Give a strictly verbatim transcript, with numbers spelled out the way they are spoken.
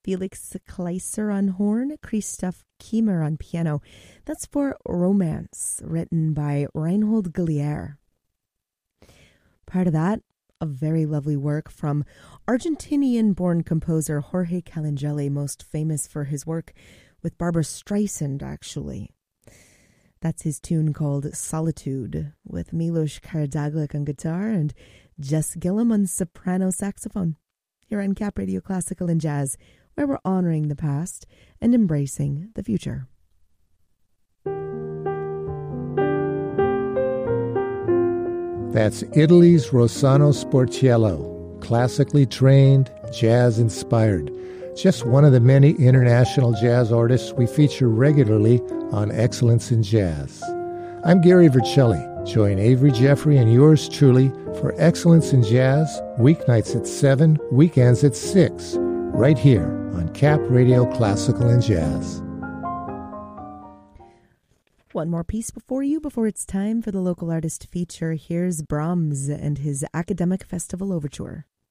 Felix Kleiser on horn, Christoph Kiemer on piano. That's for Romance, written by Reinhold Gillier. Part of that, a very lovely work from Argentinian-born composer Jorge Calangeli, most famous for his work with Barbra Streisand, actually. That's his tune called Solitude, with Milos Karadzic on guitar and Jess Gillum on soprano saxophone. Here on Cap Radio Classical and Jazz, where we're honoring the past and embracing the future. That's Italy's Rossano Sportiello, classically trained, jazz-inspired. Just one of the many international jazz artists we feature regularly on Excellence in Jazz. I'm Gary Vercelli. Join Avery Jeffrey and yours truly for Excellence in Jazz, weeknights at seven, weekends at six, right here on Cap Radio Classical and Jazz. One more piece before you, before it's time for the local artist to feature. Here's Brahms and his Academic Festival Overture.